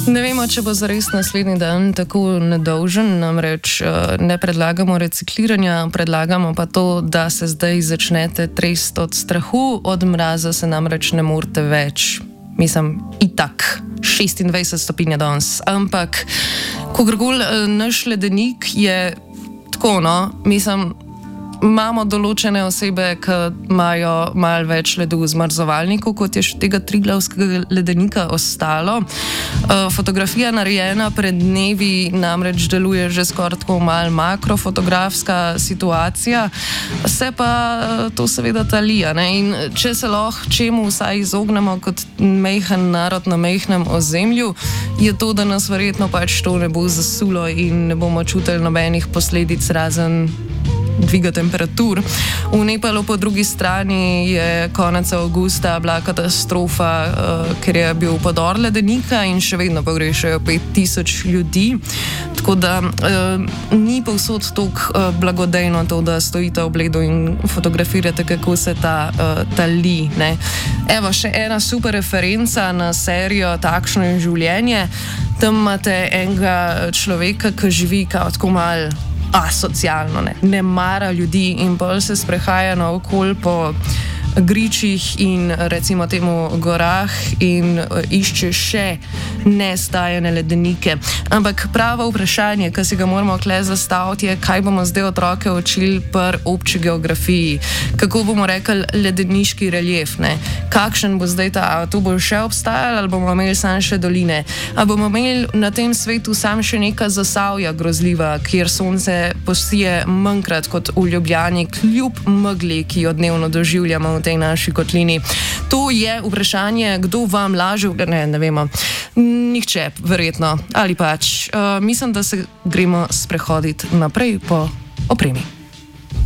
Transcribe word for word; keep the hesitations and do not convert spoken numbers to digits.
Ne vemo, če bo zares naslednji dan tako nedolžen, namreč ne predlagamo recikliranja, predlagamo pa to, da se zdaj začnete tresti od strahu, od mraza se namreč ne morete več. Mislim, itak, šestindvajset stopinj danes, ampak kakorkoli naš ledenik je tako, no, mislim, imamo določene osebe, ki imajo malo več ledu v zmrzovalniku, kot je še tega Triglavskega ledenika ostalo. Uh, fotografija narejena pred dnevi namreč deluje že skoraj tako malo makrofotografska situacija, se pa uh, to seveda talija, ne? In če se lahko čemu vsaj izognemo kot mejhen narod na mejhnem ozemlju, je to, da nas verjetno pač to ne bo zasulo in ne bomo čutili nobenih posledic razen dviga temperatur. V Nepalu po drugi strani je konec avgusta bila katastrofa, uh, ker je bil podor ledenika in še vedno pogrešajo pet tisoč ljudi. Tako da uh, ni povsod toliko uh, blagodejno to, da stojite ob ledu in fotografirate, kako se ta uh, tali. Ne? Evo, še ena super referenca na serijo Takšno je življenje. Tam imate enega človeka, ki živi kao tako malo asocialno, ne, ne mara ljudi in bolj se sprehaja naokoli po gričih in recimo temu gorah in išče še nestajene ledenike. Ampak pravo vprašanje, ki si ga moramo tukaj zastaviti, je, kaj bomo zdaj otroke učili pri obči geografiji, kako bomo rekli ledeniški reljef, ne? Kakšen bo zdaj ta, a to bo še obstajalo ali bomo imeli samo še doline, a bomo imeli na tem svetu samo še neka Zasavja grozljiva, kjer sonce posije manjkrat kot v Ljubljani, kljub megli, ki jo dnevno doživljamo v tej naši kotlini. To je vprašanje, kdo vam laže, ne, ne vemo, nihče, verjetno, ali pač. Uh, mislim, da se gremo sprehoditi naprej po opremi.